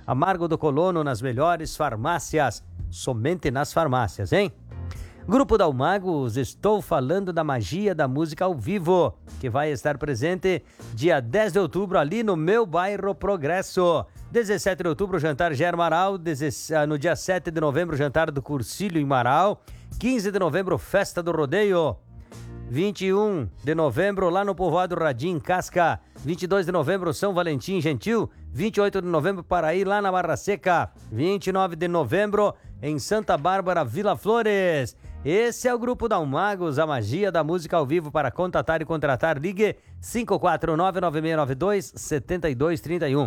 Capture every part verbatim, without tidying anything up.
Amargo do Colono nas melhores farmácias, somente nas farmácias, hein? Grupo Dalmagos, estou falando da magia da música ao vivo, que vai estar presente dia dez de outubro ali no meu bairro Progresso. dezessete de outubro, jantar Ger Marau. No dia sete de novembro, jantar do Cursilho em Marau. quinze de novembro, festa do rodeio. vinte e um de novembro, lá no povoado Radim, Casca. vinte e dois de novembro, São Valentim Gentil. vinte e oito de novembro, Paraí, lá na Barra Seca. vinte e nove de novembro, em Santa Bárbara, Vila Flores. Esse é o Grupo Dalmagos, a magia da música ao vivo. Para contatar e contratar, ligue cinco quatro nove, nove seis nove dois, sete dois três um.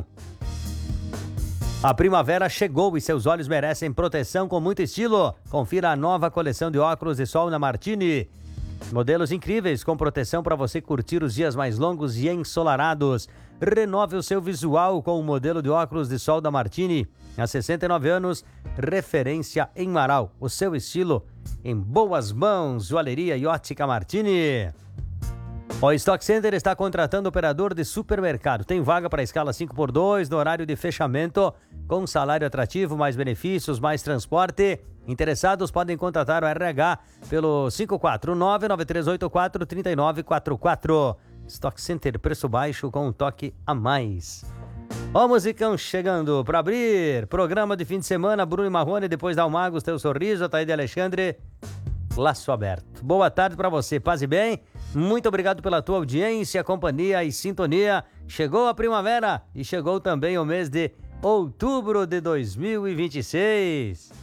A primavera chegou e seus olhos merecem proteção com muito estilo. Confira a nova coleção de óculos de sol na Martini. Modelos incríveis com proteção para você curtir os dias mais longos e ensolarados. Renove o seu visual com o modelo de óculos de sol da Martini. Há sessenta e nove anos, referência em Marau. O seu estilo em boas mãos. Joalheria e ótica Martini. O Stock Center está contratando operador de supermercado. Tem vaga para a escala cinco por dois no horário de fechamento, com salário atrativo, mais benefícios, mais transporte. Interessados podem contatar o R H pelo cinco quatro nove, nove três oito quatro, três nove quatro quatro. Stock Center, preço baixo com um toque a mais. Ó, musicão chegando para abrir. Programa de fim de semana, Bruno e Marrone, depois Dalmagos, Teu Sorriso, Ataíde Alexandre, laço aberto. Boa tarde para você, paz e bem. Muito obrigado pela tua audiência, companhia e sintonia. Chegou a primavera e chegou também o mês de outubro de dois mil e vinte e seis.